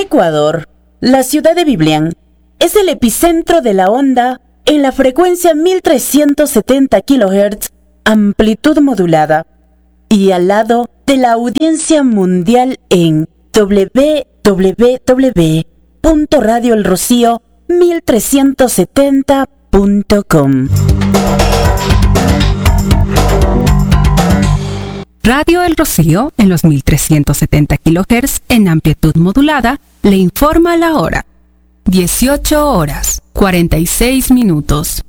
Ecuador, la ciudad de Biblián, es el epicentro de la onda en la frecuencia 1370 kHz, amplitud modulada, y al lado de la audiencia mundial en www.radioelrocío1370.com. Radio El Rocío, en los 1370 kHz en amplitud modulada, le informa la hora. 18 horas, 46 minutos.